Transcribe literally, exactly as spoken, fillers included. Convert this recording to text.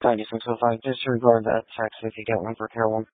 ninety-six oh five. Disregard that text if you get one for care one.